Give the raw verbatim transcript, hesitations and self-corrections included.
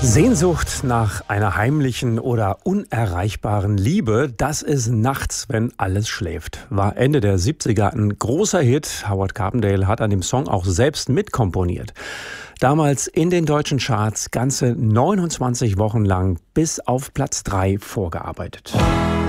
Sehnsucht nach einer heimlichen oder unerreichbaren Liebe, das ist nachts, wenn alles schläft. War Ende der siebziger ein großer Hit. Howard Carpendale hat an dem Song auch selbst mitkomponiert. Damals in den deutschen Charts ganze neunundzwanzig Wochen lang bis auf Platz drei vorgearbeitet.